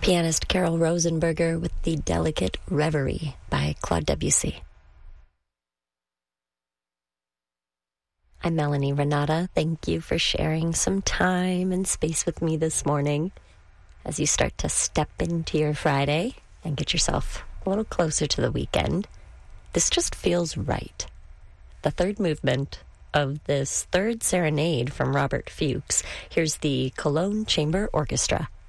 Pianist Carol Rosenberger with the Delicate Reverie by Claude Debussy. I'm Melanie Renata. Thank you for sharing some time and space with me this morning as you start to step into your Friday and get yourself a little closer to the weekend. This just feels right. The third movement of this third serenade from Robert Fuchs. Here's the Cologne Chamber Orchestra.